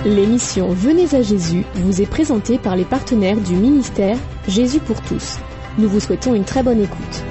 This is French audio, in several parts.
L'émission Venez à Jésus vous est présentée par les partenaires du ministère Jésus pour tous. Nous vous souhaitons une très bonne écoute.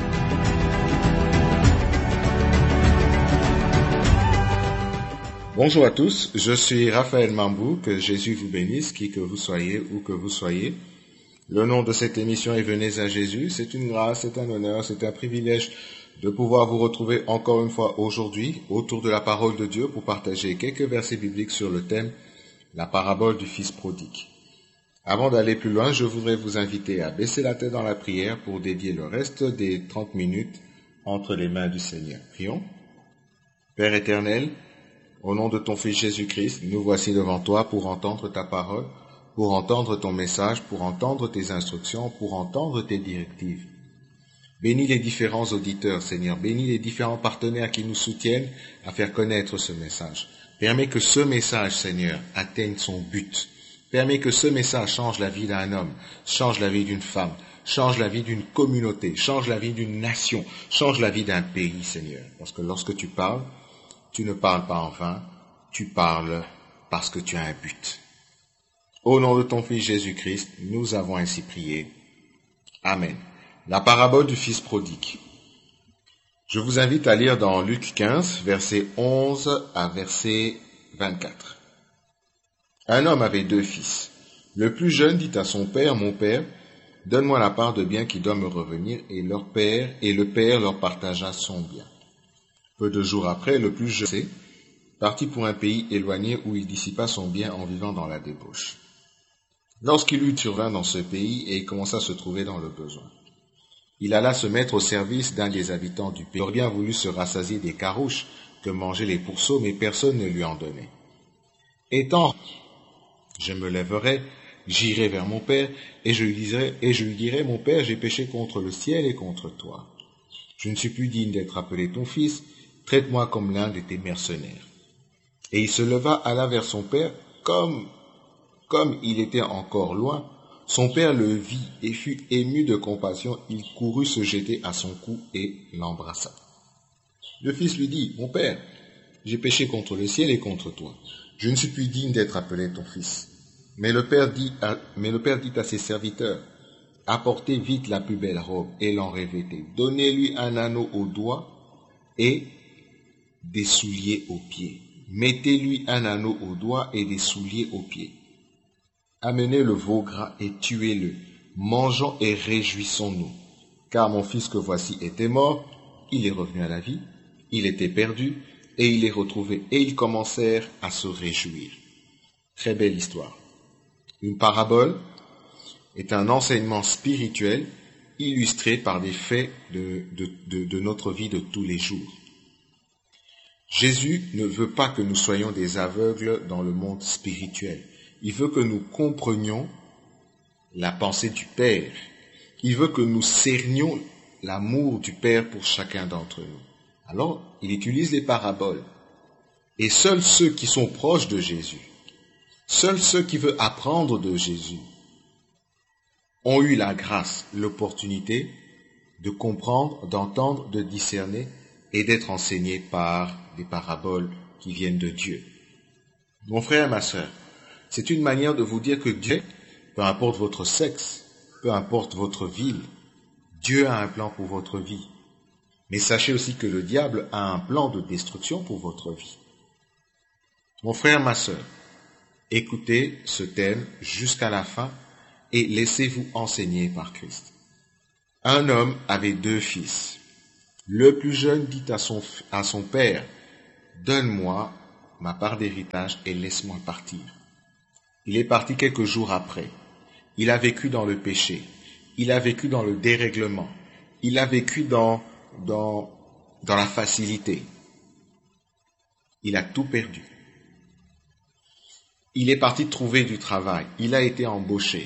Bonjour à tous, je suis Raphaël Mambou, que Jésus vous bénisse, qui que vous soyez, où que vous soyez. Le nom de cette émission est Venez à Jésus. C'est une grâce, c'est un honneur, c'est un privilège de pouvoir vous retrouver encore une fois aujourd'hui autour de la parole de Dieu pour partager quelques versets bibliques sur le thème la parabole du fils prodigue. Avant d'aller plus loin, je voudrais vous inviter à baisser la tête dans la prière pour dédier le reste des 30 minutes entre les mains du Seigneur. Prions. Père éternel, au nom de ton Fils Jésus-Christ, nous voici devant toi pour entendre ta parole, pour entendre ton message, pour entendre tes instructions, pour entendre tes directives. Bénis les différents auditeurs, Seigneur. Bénis les différents partenaires qui nous soutiennent à faire connaître ce message. Permets que ce message, Seigneur, atteigne son but. Permets que ce message change la vie d'un homme, change la vie d'une femme, change la vie d'une communauté, change la vie d'une nation, change la vie d'un pays, Seigneur. Parce que lorsque tu parles, tu ne parles pas en vain, tu parles parce que tu as un but. Au nom de ton Fils Jésus-Christ, nous avons ainsi prié. Amen. La parabole du fils prodigue. Je vous invite à lire dans Luc 15, versets 11 à verset 24. Un homme avait 2 fils. Le plus jeune dit à son père, « Mon père, donne-moi la part de bien qui doit me revenir. » Et le père leur partagea son bien. Peu de jours après, le plus jeune partit pour un pays éloigné où il dissipa son bien en vivant dans la débauche. Lorsqu'il eut survint dans ce pays et il commença à se trouver dans le besoin, il alla se mettre au service d'un des habitants du pays. Il aurait bien voulu se rassasier des carouches que mangeaient les pourceaux, mais personne ne lui en donnait. Étant, je me lèverai, j'irai vers mon père, et je lui dirai, mon père, j'ai péché contre le ciel et contre toi. Je ne suis plus digne d'être appelé ton fils, traite-moi comme l'un de tes mercenaires. Et il se leva, alla vers son père, comme il était encore loin. Son père le vit et fut ému de compassion. Il courut se jeter à son cou et l'embrassa. Le fils lui dit, « Mon père, j'ai péché contre le ciel et contre toi. Je ne suis plus digne d'être appelé ton fils. » Mais le père dit à ses serviteurs, « Apportez vite la plus belle robe et l'en revêtez. Donnez-lui un anneau au doigt et des souliers aux pieds. Mettez-lui un anneau au doigt et des souliers aux pieds. Amenez le veau gras et tuez-le. Mangeons et réjouissons-nous. Car mon fils que voici était mort, il est revenu à la vie, il était perdu, et il est retrouvé. Et ils commencèrent à se réjouir. » Très belle histoire. Une parabole est un enseignement spirituel illustré par des faits de notre vie de tous les jours. Jésus ne veut pas que nous soyons des aveugles dans le monde spirituel. Il veut que nous comprenions la pensée du Père. Il veut que nous cernions l'amour du Père pour chacun d'entre nous. Alors, il utilise les paraboles. Et seuls ceux qui sont proches de Jésus, seuls ceux qui veulent apprendre de Jésus, ont eu la grâce, l'opportunité de comprendre, d'entendre, de discerner et d'être enseignés par des paraboles qui viennent de Dieu. Mon frère et ma sœur, c'est une manière de vous dire que Dieu, peu importe votre sexe, peu importe votre ville, Dieu a un plan pour votre vie. Mais sachez aussi que le diable a un plan de destruction pour votre vie. Mon frère, ma sœur, écoutez ce thème jusqu'à la fin et laissez-vous enseigner par Christ. Un homme avait 2 fils. Le plus jeune dit à son père, « Donne-moi ma part d'héritage et laisse-moi partir. » Il est parti quelques jours après. Il a vécu dans le péché. Il a vécu dans le dérèglement. Il a vécu dans la facilité. Il a tout perdu. Il est parti trouver du travail. Il a été embauché.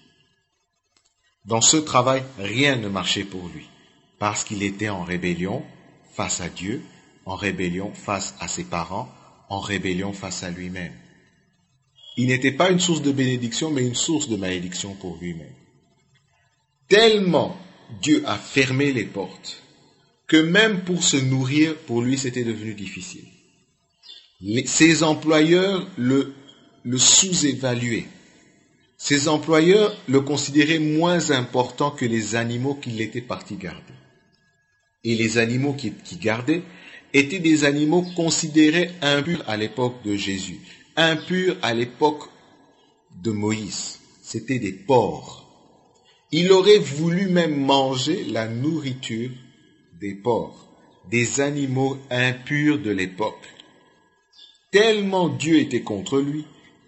Dans ce travail, rien ne marchait pour lui, parce qu'il était en rébellion face à Dieu, en rébellion face à ses parents, en rébellion face à lui-même. Il n'était pas une source de bénédiction, mais une source de malédiction pour lui-même. Tellement Dieu a fermé les portes, que même pour se nourrir, pour lui, c'était devenu difficile. Ses employeurs le sous-évaluait. Ses employeurs le considéraient moins important que les animaux qu'il était parti garder. Et les animaux qu'il gardait étaient des animaux considérés impurs à l'époque de Jésus, impurs à l'époque de Moïse. C'était des porcs. Il aurait voulu même manger la nourriture des porcs, des animaux impurs de l'époque. Tellement Dieu était contre lui,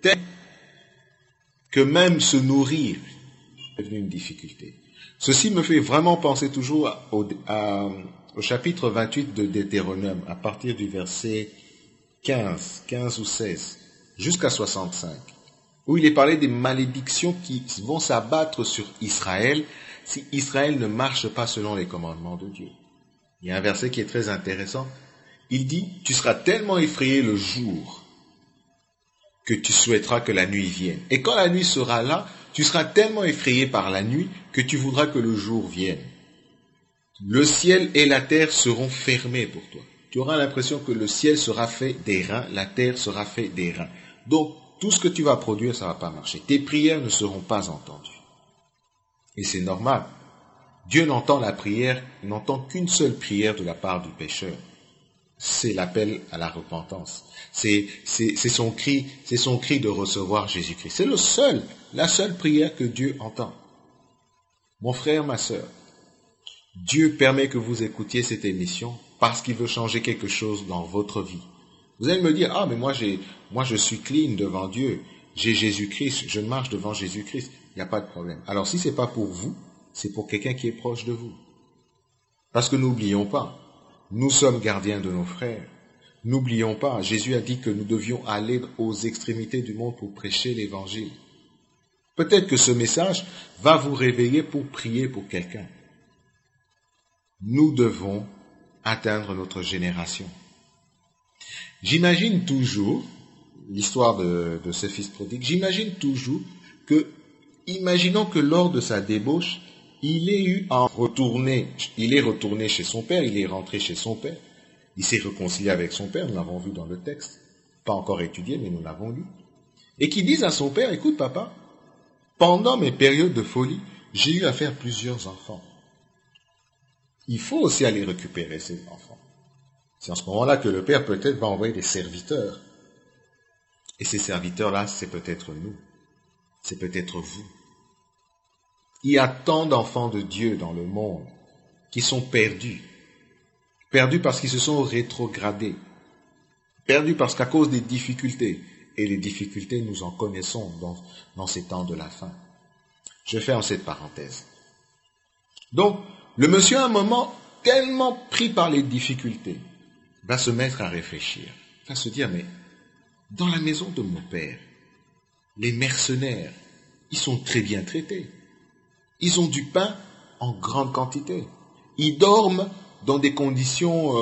que même se nourrir est devenu une difficulté. Ceci me fait vraiment penser toujours au chapitre 28 de Deutéronome, à partir du verset 15 ou 16, jusqu'à 65, où il est parlé des malédictions qui vont s'abattre sur Israël si Israël ne marche pas selon les commandements de Dieu. Il y a un verset qui est très intéressant. Il dit, « Tu seras tellement effrayé le jour que tu souhaiteras que la nuit vienne. Et quand la nuit sera là, tu seras tellement effrayé par la nuit que tu voudras que le jour vienne. Le ciel et la terre seront fermés pour toi. Tu auras l'impression que le ciel sera fait d'airain, la terre sera fait d'airain. Donc, tout ce que tu vas produire, ça ne va pas marcher. Tes prières ne seront pas entendues. » Et c'est normal. Dieu n'entend la prière, il n'entend qu'une seule prière de la part du pécheur. C'est l'appel à la repentance. C'est son cri de recevoir Jésus-Christ. C'est la seule prière que Dieu entend. Mon frère, ma sœur, Dieu permet que vous écoutiez cette émission parce qu'il veut changer quelque chose dans votre vie. Vous allez me dire, mais moi je suis clean devant Dieu. J'ai Jésus-Christ, je marche devant Jésus-Christ. Il n'y a pas de problème. Alors si ce n'est pas pour vous, c'est pour quelqu'un qui est proche de vous. Parce que n'oublions pas, nous sommes gardiens de nos frères. N'oublions pas, Jésus a dit que nous devions aller aux extrémités du monde pour prêcher l'évangile. Peut-être que ce message va vous réveiller pour prier pour quelqu'un. Nous devons atteindre notre génération. J'imagine toujours, l'histoire de ce fils prodigue, j'imagine toujours que, imaginons que lors de sa débauche, il est retourné chez son père, il est rentré chez son père, il s'est réconcilié avec son père, nous l'avons vu dans le texte, pas encore étudié, mais nous l'avons lu, et qui dise à son père, écoute papa, pendant mes périodes de folie, j'ai eu à faire plusieurs enfants. Il faut aussi aller récupérer ces enfants. C'est en ce moment-là que le père peut-être va envoyer des serviteurs. Et ces serviteurs-là, c'est peut-être nous, c'est peut-être vous. Il y a tant d'enfants de Dieu dans le monde qui sont perdus. Perdus parce qu'ils se sont rétrogradés. Perdus parce qu'à cause des difficultés. Et les difficultés, nous en connaissons dans ces temps de la fin. Je ferme cette parenthèse. Donc, le monsieur, à un moment, tellement pris par les difficultés, va se mettre à réfléchir. Va se dire, mais dans la maison de mon père, les mercenaires, ils sont très bien traités. Ils ont du pain en grande quantité. Ils dorment dans des conditions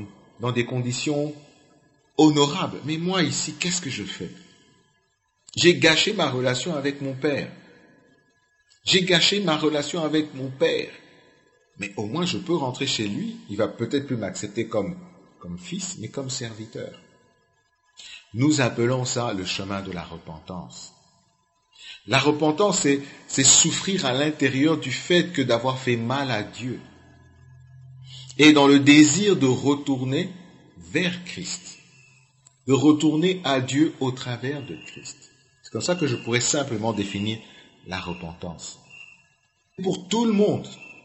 honorables. Mais moi ici, qu'est-ce que je fais? J'ai gâché ma relation avec mon père. J'ai gâché ma relation avec mon père. Mais au moins je peux rentrer chez lui. Il va peut-être plus m'accepter comme fils, mais comme serviteur. Nous appelons ça le chemin de la repentance. La repentance, c'est souffrir à l'intérieur du fait que d'avoir fait mal à Dieu. Et dans le désir de retourner vers Christ. De retourner à Dieu au travers de Christ. C'est comme ça que je pourrais simplement définir la repentance. Pour tout le monde.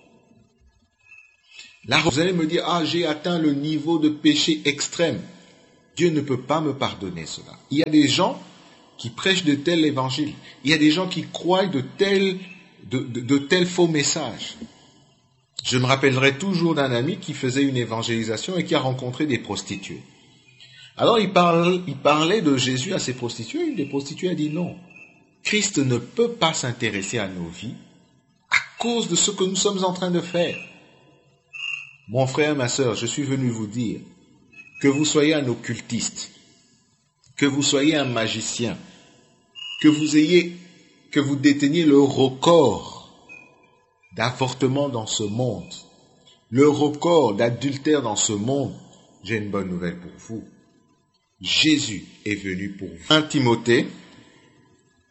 Là, vous allez me dire, j'ai atteint le niveau de péché extrême. Dieu ne peut pas me pardonner cela. Il y a des gens qui prêchent de tels évangiles. Il y a des gens qui croient de tels faux messages. Je me rappellerai toujours d'un ami qui faisait une évangélisation et qui a rencontré des prostituées. Alors il parlait de Jésus à ces prostituées. Une des prostituées a dit non. Christ ne peut pas s'intéresser à nos vies à cause de ce que nous sommes en train de faire. Mon frère, ma sœur, je suis venu vous dire que vous soyez un occultiste, que vous soyez un magicien, que vous déteniez le record d'avortement dans ce monde, le record d'adultère dans ce monde, j'ai une bonne nouvelle pour vous. Jésus est venu pour vous. 1 Timothée,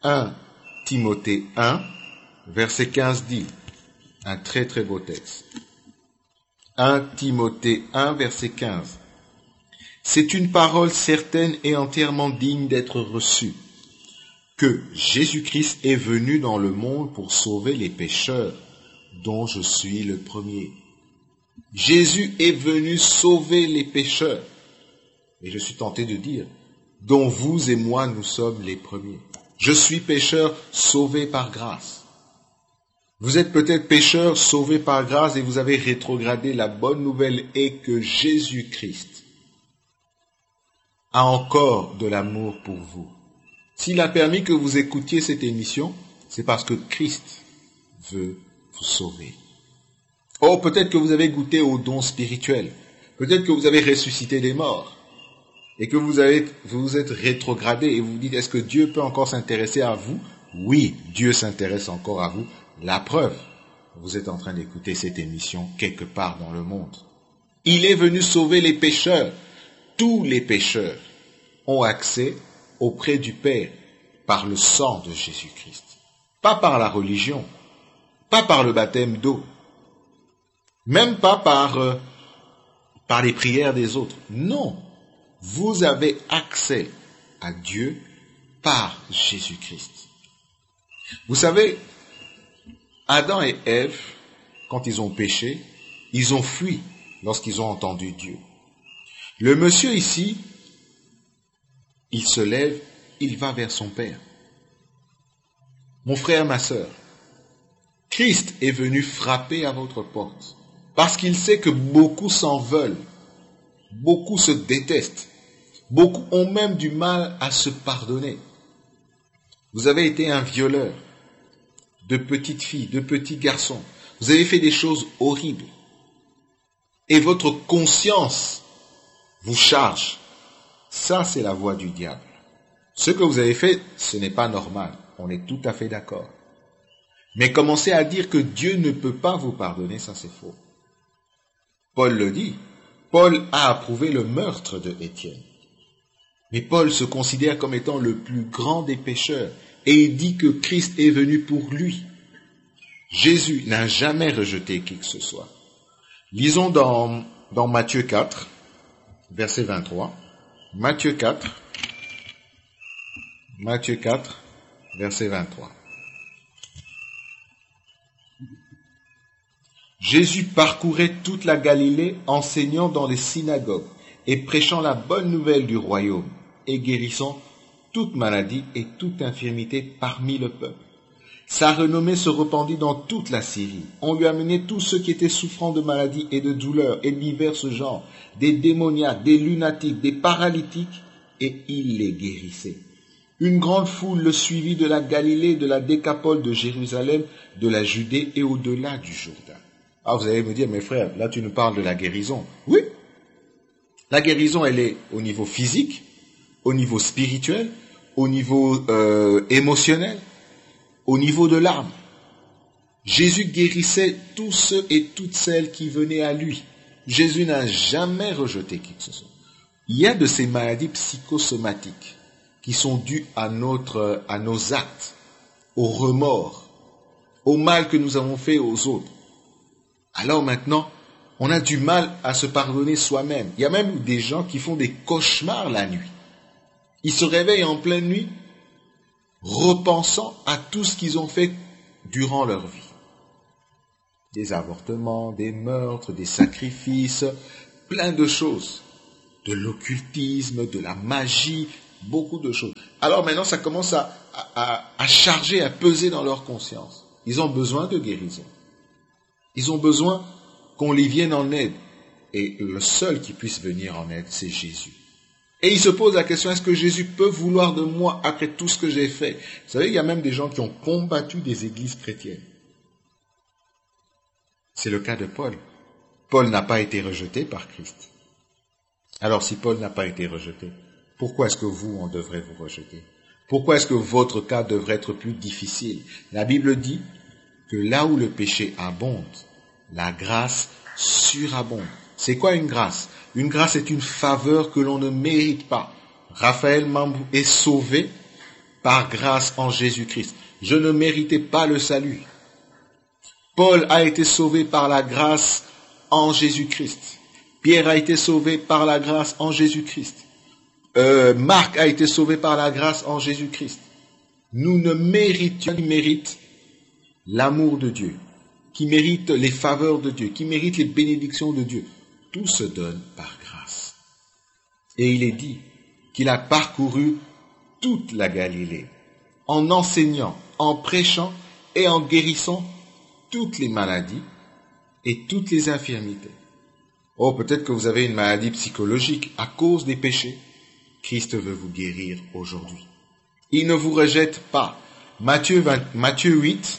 1 Timothée 1, verset 15 dit, un très très beau texte. 1 Timothée 1, verset 15. C'est une parole certaine et entièrement digne d'être reçue, que Jésus-Christ est venu dans le monde pour sauver les pécheurs, dont je suis le premier. Jésus est venu sauver les pécheurs. Et je suis tenté de dire, dont vous et moi nous sommes les premiers. Je suis pécheur sauvé par grâce. Vous êtes peut-être pécheur sauvé par grâce et vous avez rétrogradé. La bonne nouvelle est que Jésus-Christ a encore de l'amour pour vous. S'il a permis que vous écoutiez cette émission, c'est parce que Christ veut vous sauver. Oh, peut-être que vous avez goûté aux dons spirituels. Peut-être que vous avez ressuscité des morts. Et que vous êtes rétrogradé et vous vous dites, est-ce que Dieu peut encore s'intéresser à vous? Oui, Dieu s'intéresse encore à vous. La preuve, vous êtes en train d'écouter cette émission quelque part dans le monde. Il est venu sauver les pécheurs. Tous les pécheurs ont accès auprès du Père par le sang de Jésus-Christ. Pas par la religion, pas par le baptême d'eau, même pas par les prières des autres. Non, vous avez accès à Dieu par Jésus-Christ. Vous savez, Adam et Ève, quand ils ont péché, ils ont fui lorsqu'ils ont entendu Dieu. Le monsieur ici, il se lève, il va vers son Père. Mon frère, ma sœur, Christ est venu frapper à votre porte parce qu'il sait que beaucoup s'en veulent, beaucoup se détestent, beaucoup ont même du mal à se pardonner. Vous avez été un violeur de petites filles, de petits garçons. Vous avez fait des choses horribles. Et votre conscience vous charge. Ça, c'est la voie du diable. Ce que vous avez fait, ce n'est pas normal. On est tout à fait d'accord. Mais commencer à dire que Dieu ne peut pas vous pardonner, ça c'est faux. Paul le dit. Paul a approuvé le meurtre de Étienne. Mais Paul se considère comme étant le plus grand des pécheurs. Et il dit que Christ est venu pour lui. Jésus n'a jamais rejeté qui que ce soit. Lisons dans Matthieu 4, verset 23. Matthieu 4, verset 23. Jésus parcourait toute la Galilée, enseignant dans les synagogues et prêchant la bonne nouvelle du royaume et guérissant toute maladie et toute infirmité parmi le peuple. Sa renommée se répandit dans toute la Syrie. On lui amenait tous ceux qui étaient souffrants de maladies et de douleurs et de divers genres, des démoniaques, des lunatiques, des paralytiques, et il les guérissait. Une grande foule le suivit de la Galilée, de la Décapole, de Jérusalem, de la Judée et au-delà du Jourdain. Ah, vous allez me dire, mes frères, là tu nous parles de la guérison. Oui, la guérison, elle est au niveau physique, au niveau spirituel, au niveau émotionnel, au niveau de l'âme. Jésus guérissait tous ceux et toutes celles qui venaient à lui. Jésus n'a jamais rejeté qui que ce soit. Il y a de ces maladies psychosomatiques qui sont dues à nos actes, au remords, au mal que nous avons fait aux autres. Alors maintenant, on a du mal à se pardonner soi-même. Il y a même des gens qui font des cauchemars la nuit. Ils se réveillent en pleine nuit, repensant à tout ce qu'ils ont fait durant leur vie. Des avortements, des meurtres, des sacrifices, plein de choses. De l'occultisme, de la magie, beaucoup de choses. Alors maintenant, ça commence à charger, à peser dans leur conscience. Ils ont besoin de guérison. Ils ont besoin qu'on les vienne en aide. Et le seul qui puisse venir en aide, c'est Jésus. Et ils se posent la question, est-ce que Jésus peut vouloir de moi après tout ce que j'ai fait? Vous savez, il y a même des gens qui ont combattu des églises chrétiennes. C'est le cas de Paul. Paul n'a pas été rejeté par Christ. Alors si Paul n'a pas été rejeté, pourquoi est-ce que vous, on devrait vous rejeter? Pourquoi est-ce que votre cas devrait être plus difficile? La Bible dit que là où le péché abonde, la grâce surabonde. C'est quoi une grâce? Une grâce est une faveur que l'on ne mérite pas. Raphaël Mambou est sauvé par grâce en Jésus-Christ. Je ne méritais pas le salut. Paul a été sauvé par la grâce en Jésus-Christ. Pierre a été sauvé par la grâce en Jésus-Christ. Marc a été sauvé par la grâce en Jésus-Christ. Nous ne méritions, qui mérite l'amour de Dieu, qui mérite les faveurs de Dieu, qui mérite les bénédictions de Dieu. Tout se donne par grâce. Et il est dit qu'il a parcouru toute la Galilée, en enseignant, en prêchant et en guérissant toutes les maladies et toutes les infirmités. Oh, peut-être que vous avez une maladie psychologique à cause des péchés. Christ veut vous guérir aujourd'hui. Il ne vous rejette pas. Matthieu 8,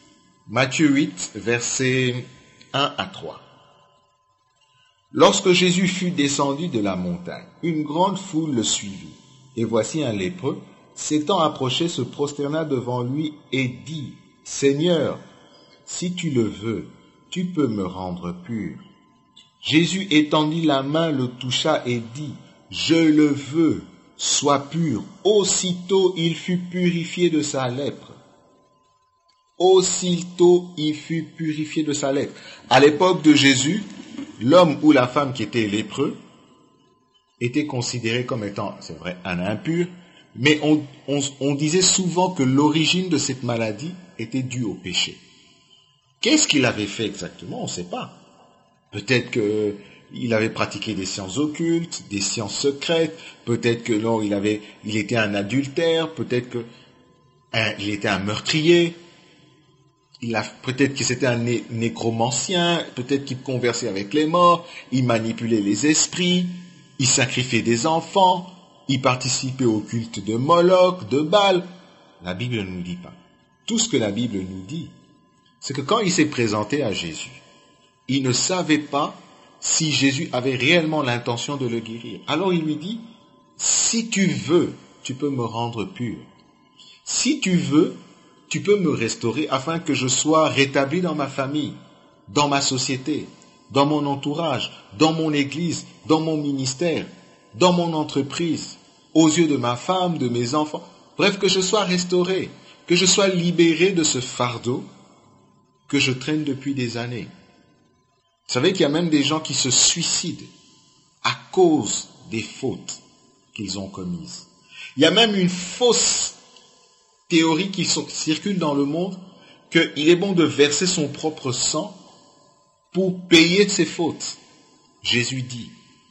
versets 1 à 3. Lorsque Jésus fut descendu de la montagne, une grande foule le suivit. Et voici un lépreux, s'étant approché, se prosterna devant lui et dit, « Seigneur, si tu le veux, tu peux me rendre pur. » Jésus étendit la main, le toucha et dit, « Je le veux, sois pur. » Aussitôt il fut purifié de sa lèpre. Aussitôt il fut purifié de sa lèpre. À l'époque de Jésus, l'homme ou la femme qui était lépreux était considéré comme étant, c'est vrai, un impur, mais on disait souvent que l'origine de cette maladie était due au péché. Qu'est-ce qu'il avait fait exactement? On ne sait pas. Peut-être qu'il avait pratiqué des sciences occultes, des sciences secrètes, peut-être que non, il était un adultère, peut-être qu'il était un meurtrier, peut-être que c'était un nécromancien, peut-être qu'il conversait avec les morts, il manipulait les esprits, il sacrifiait des enfants, il participait au culte de Moloch, de Baal. La Bible ne nous dit pas. Tout ce que la Bible nous dit, c'est que quand il s'est présenté à Jésus, il ne savait pas si Jésus avait réellement l'intention de le guérir. Alors il lui dit, si tu veux, tu peux me rendre pur. Si tu veux, tu peux me restaurer afin que je sois rétabli dans ma famille, dans ma société, dans mon entourage, dans mon église, dans mon ministère, dans mon entreprise, aux yeux de ma femme, de mes enfants. Bref, que je sois restauré, que je sois libéré de ce fardeau que je traîne depuis des années. Vous savez qu'il y a même des gens qui se suicident à cause des fautes qu'ils ont commises. Il y a même une fausse théorie qui circule dans le monde qu'il est bon de verser son propre sang pour payer de ses fautes. Jésus dit,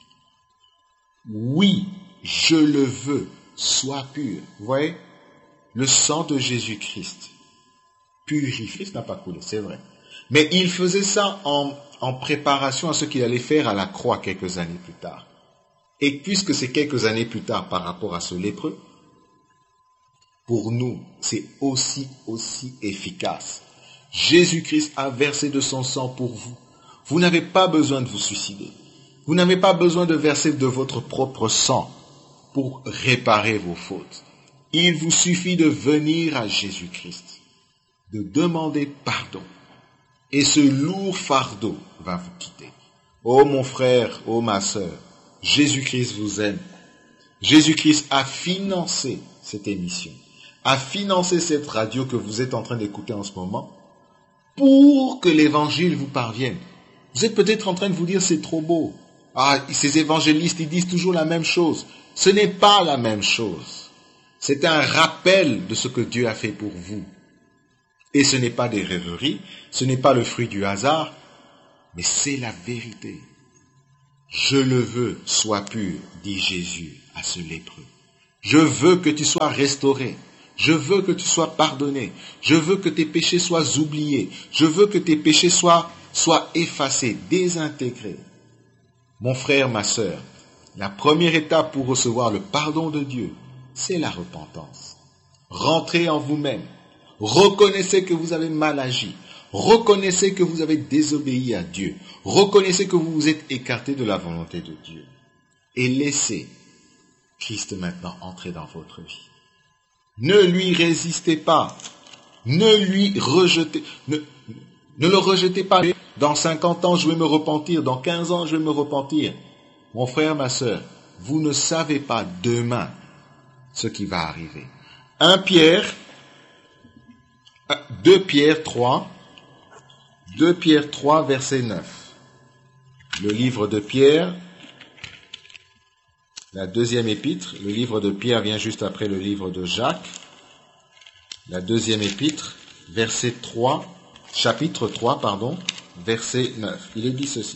oui, je le veux, sois pur. Vous voyez, le sang de Jésus-Christ purifie. Christ n'a pas coulé, c'est vrai. Mais il faisait ça en préparation à ce qu'il allait faire à la croix quelques années plus tard. Et puisque c'est quelques années plus tard par rapport à ce lépreux, pour nous, c'est aussi efficace. Jésus-Christ a versé de son sang pour vous. Vous n'avez pas besoin de vous suicider. Vous n'avez pas besoin de verser de votre propre sang pour réparer vos fautes. Il vous suffit de venir à Jésus-Christ, de demander pardon. Et ce lourd fardeau va vous quitter. Oh mon frère, oh ma sœur, Jésus-Christ vous aime. Jésus-Christ a financé cette émission, a financé cette radio que vous êtes en train d'écouter en ce moment, pour que l'évangile vous parvienne. Vous êtes peut-être en train de vous dire, c'est trop beau. Ah, ces évangélistes, ils disent toujours la même chose. Ce n'est pas la même chose. C'est un rappel de ce que Dieu a fait pour vous. Et ce n'est pas des rêveries, ce n'est pas le fruit du hasard, mais c'est la vérité. Je le veux, sois pur, dit Jésus à ce lépreux. Je veux que tu sois restauré. Je veux que tu sois pardonné. Je veux que tes péchés soient oubliés. Je veux que tes péchés soient effacés, désintégrés. Mon frère, ma sœur, la première étape pour recevoir le pardon de Dieu, c'est la repentance. Rentrez en vous-même. Reconnaissez que vous avez mal agi. Reconnaissez que vous avez désobéi à Dieu. Reconnaissez que vous vous êtes écarté de la volonté de Dieu. Et laissez Christ maintenant entrer dans votre vie. Ne lui résistez pas. Ne le rejetez pas. Dans 50 ans, je vais me repentir. Dans 15 ans, je vais me repentir. Mon frère, ma sœur, vous ne savez pas demain ce qui va arriver. 2 Pierre 3, verset 9. Le livre de Pierre, la deuxième épître, le livre de Pierre vient juste après le livre de Jacques, la deuxième épître, chapitre 3, verset 9. Il est dit ceci.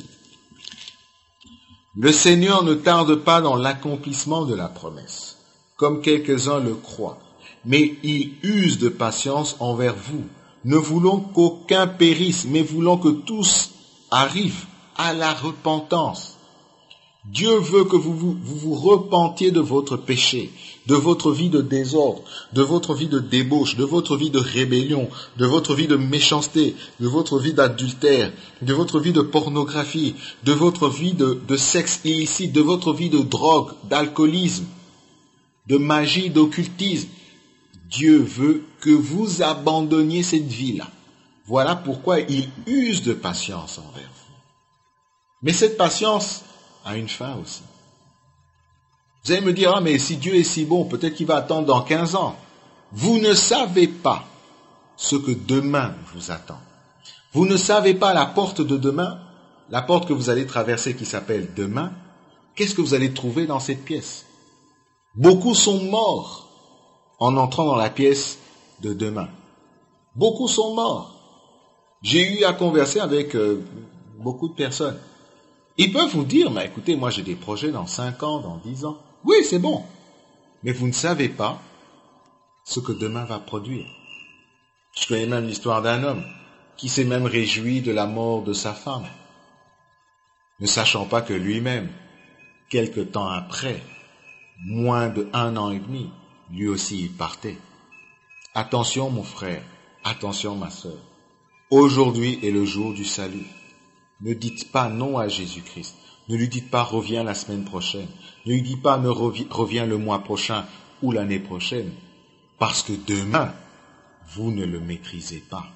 Le Seigneur ne tarde pas dans l'accomplissement de la promesse, comme quelques-uns le croient, mais il use de patience envers vous, ne voulant qu'aucun périsse, mais voulant que tous arrivent à la repentance. Dieu veut que vous repentiez de votre péché, de votre vie de désordre, de votre vie de débauche, de votre vie de rébellion, de votre vie de méchanceté, de votre vie d'adultère, de votre vie de pornographie, de votre vie de sexe illicite, de votre vie de drogue, d'alcoolisme, de magie, d'occultisme. Dieu veut que vous abandonniez cette vie-là. Voilà pourquoi il use de patience envers vous. Mais cette patience a une fin aussi. Vous allez me dire, ah mais si Dieu est si bon, peut-être qu'il va attendre dans 15 ans. Vous ne savez pas ce que demain vous attend. Vous ne savez pas la porte de demain, la porte que vous allez traverser qui s'appelle demain. Qu'est-ce que vous allez trouver dans cette pièce? Beaucoup sont morts en entrant dans la pièce de demain. Beaucoup sont morts. J'ai eu à converser avec beaucoup de personnes. Ils peuvent vous dire, mais écoutez, moi j'ai des projets dans 5 ans, dans 10 ans. Oui, c'est bon. Mais vous ne savez pas ce que demain va produire. Je connais même l'histoire d'un homme qui s'est même réjoui de la mort de sa femme, ne sachant pas que lui-même, quelque temps après, moins de 1 an et demi, lui aussi il partait. Attention mon frère, attention ma sœur. Aujourd'hui est le jour du salut. Ne dites pas non à Jésus-Christ. Ne lui dites pas reviens la semaine prochaine. Ne lui dites pas reviens le mois prochain ou l'année prochaine. Parce que demain, vous ne le maîtrisez pas.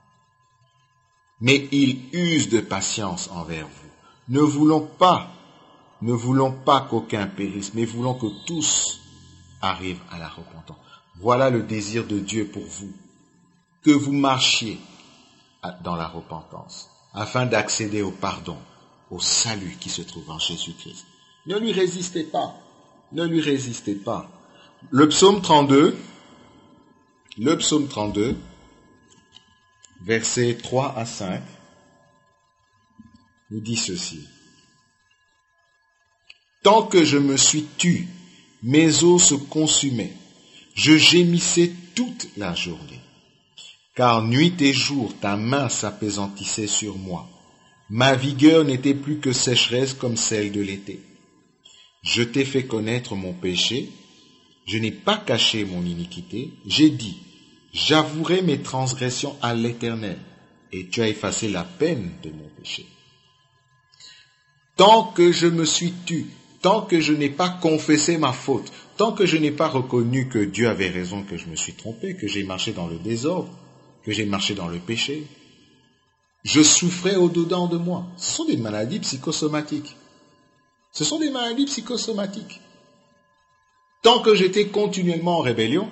Mais il use de patience envers vous. Ne voulons pas qu'aucun périsse, mais voulons que tous arrivent à la repentance. Voilà le désir de Dieu pour vous. Que vous marchiez dans la repentance, afin d'accéder au pardon, au salut qui se trouve en Jésus-Christ. Ne lui résistez pas. Ne lui résistez pas. Le psaume 32, versets 3 à 5, nous dit ceci. Tant que je me suis tu, mes os se consumaient. Je gémissais toute la journée. Car nuit et jour, ta main s'appesantissait sur moi. Ma vigueur n'était plus que sécheresse comme celle de l'été. Je t'ai fait connaître mon péché. Je n'ai pas caché mon iniquité. J'ai dit, j'avouerai mes transgressions à l'Éternel, et tu as effacé la peine de mon péché. Tant que je me suis tu, tant que je n'ai pas confessé ma faute, tant que je n'ai pas reconnu que Dieu avait raison, que je me suis trompé, que j'ai marché dans le désordre, que j'ai marché dans le péché, je souffrais au-dedans de moi. Ce sont des maladies psychosomatiques. Ce sont des maladies psychosomatiques. Tant que j'étais continuellement en rébellion,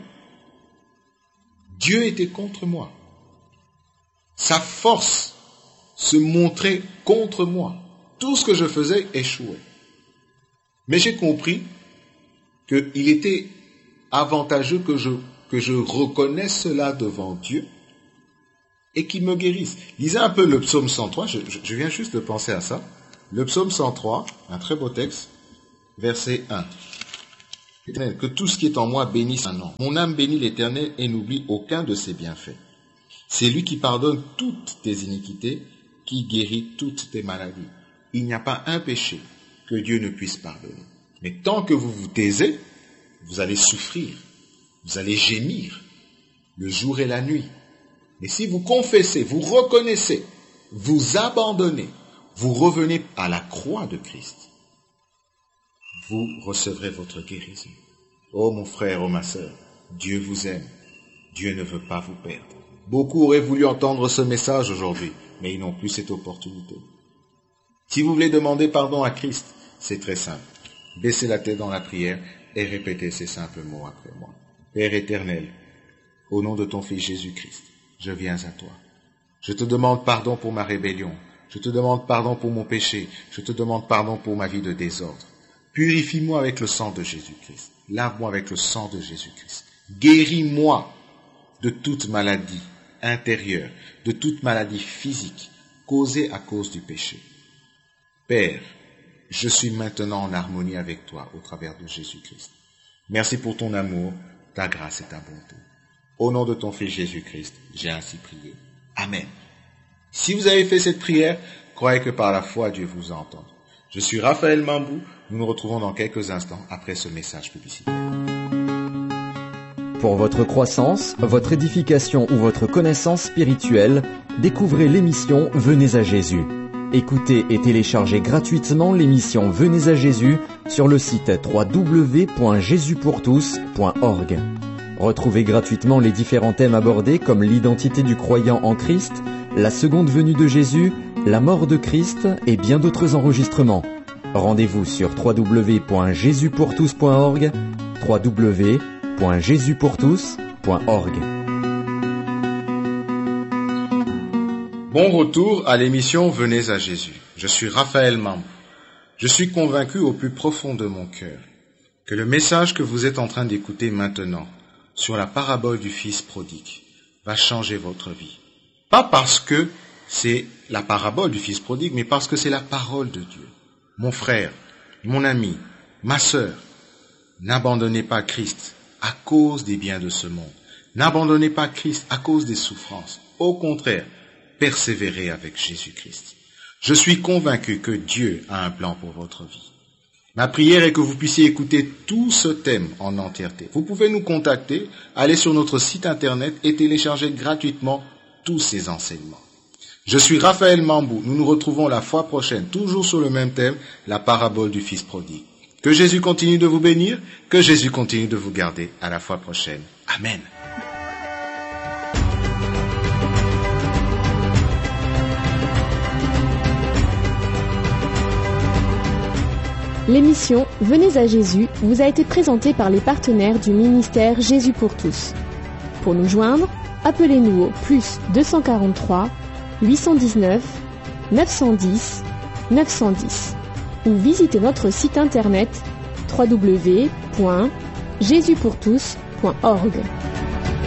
Dieu était contre moi. Sa force se montrait contre moi. Tout ce que je faisais échouait. Mais j'ai compris qu'il était avantageux que je reconnaisse cela devant Dieu et qu'il me guérisse. Lisez un peu le psaume 103, je viens juste de penser à ça. Le psaume 103, un très beau texte, verset 1. Éternel, que tout ce qui est en moi bénisse un nom. Mon âme bénit l'Éternel et n'oublie aucun de ses bienfaits. C'est lui qui pardonne toutes tes iniquités, qui guérit toutes tes maladies. Il n'y a pas un péché que Dieu ne puisse pardonner. Mais tant que vous vous taisez, vous allez souffrir, vous allez gémir, le jour et la nuit. Mais si vous confessez, vous reconnaissez, vous abandonnez, vous revenez à la croix de Christ, vous recevrez votre guérison. Oh mon frère, oh ma sœur, Dieu vous aime. Dieu ne veut pas vous perdre. Beaucoup auraient voulu entendre ce message aujourd'hui, mais ils n'ont plus cette opportunité. Si vous voulez demander pardon à Christ, c'est très simple. Baissez la tête dans la prière et répétez ces simples mots après moi. Père éternel, au nom de ton Fils Jésus-Christ, je viens à toi. Je te demande pardon pour ma rébellion. Je te demande pardon pour mon péché. Je te demande pardon pour ma vie de désordre. Purifie-moi avec le sang de Jésus-Christ. Lave-moi avec le sang de Jésus-Christ. Guéris-moi de toute maladie intérieure, de toute maladie physique causée à cause du péché. Père, je suis maintenant en harmonie avec toi au travers de Jésus-Christ. Merci pour ton amour, ta grâce et ta bonté. Au nom de ton Fils Jésus-Christ, j'ai ainsi prié. Amen. Si vous avez fait cette prière, croyez que par la foi, Dieu vous entend. Je suis Raphaël Mambou. Nous nous retrouvons dans quelques instants après ce message publicitaire. Pour votre croissance, votre édification ou votre connaissance spirituelle, découvrez l'émission Venez à Jésus. Écoutez et téléchargez gratuitement l'émission Venez à Jésus sur le site www.jesuspourtous.org. Retrouvez gratuitement les différents thèmes abordés comme l'identité du croyant en Christ, la seconde venue de Jésus, la mort de Christ et bien d'autres enregistrements. Rendez-vous sur www.jesuspourtous.org, www.jesuspourtous.org. Bon retour à l'émission Venez à Jésus. Je suis Raphaël Mambou. Je suis convaincu au plus profond de mon cœur que le message que vous êtes en train d'écouter maintenant sur la parabole du Fils prodigue va changer votre vie. Pas parce que c'est la parabole du Fils prodigue, mais parce que c'est la parole de Dieu. Mon frère, mon ami, ma sœur, n'abandonnez pas Christ à cause des biens de ce monde. N'abandonnez pas Christ à cause des souffrances. Au contraire, persévérez avec Jésus-Christ. Je suis convaincu que Dieu a un plan pour votre vie. Ma prière est que vous puissiez écouter tout ce thème en entièreté. Vous pouvez nous contacter, aller sur notre site internet et télécharger gratuitement tous ces enseignements. Je suis Raphaël Mambou. Nous nous retrouvons la fois prochaine, toujours sur le même thème, la parabole du Fils prodigue. Que Jésus continue de vous bénir, que Jésus continue de vous garder. À la fois prochaine. Amen. L'émission Venez à Jésus vous a été présentée par les partenaires du ministère Jésus pour tous. Pour nous joindre, appelez-nous au +243 819 910 910 ou visitez notre site internet www.jesuspourtous.org.